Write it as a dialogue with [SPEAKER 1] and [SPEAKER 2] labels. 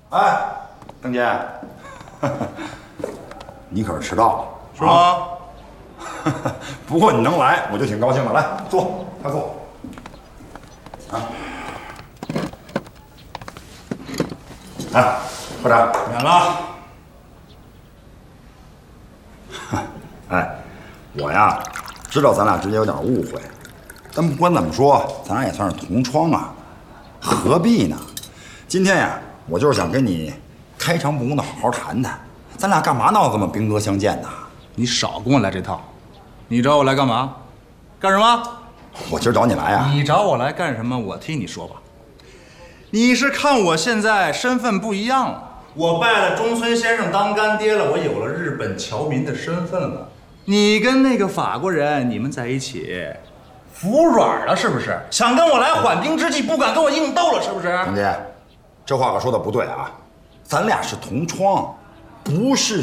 [SPEAKER 1] 哎，邓姐，你可是迟到了，
[SPEAKER 2] 是吗？
[SPEAKER 1] 不过你能来，我就挺高兴的。来，坐，快坐。啊，来，科长，
[SPEAKER 2] 免了。
[SPEAKER 1] 哎，我呀，知道咱俩之间有点误会，但不管怎么说，咱俩也算是同窗啊，何必呢？今天呀，我就是想跟你开诚布公的好好谈谈，咱俩干嘛闹这么兵戈相见呢？
[SPEAKER 2] 你少跟我来这套。你找我来干嘛？干什么？
[SPEAKER 1] 我今儿找你来呀，
[SPEAKER 2] 你找我来干什么？我替你说吧。你是看我现在身份不一样了，我拜了中村先生当干爹了，我有了日本侨民的身份了。你跟那个法国人，你们在一起服软了是不是？想跟我来缓兵之计，不敢跟我硬斗了是不是？
[SPEAKER 1] 邓姐，这话可说的不对啊，咱俩是同窗，不是